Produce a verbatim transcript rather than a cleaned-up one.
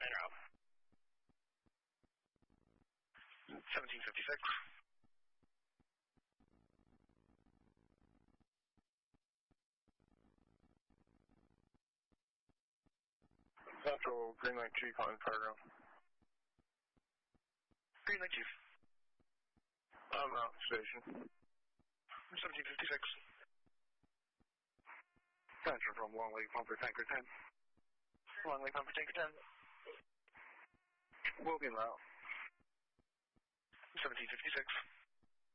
Commander out. seventeen fifty-six. Central, Green Lake Chief on cargo. Green Lake Chief. I'm out station. seventeen fifty-six. Center from Long Lake Pumper Tanker ten. Long Lake Pumper Tanker ten. Will be loud. seventeen fifty-six.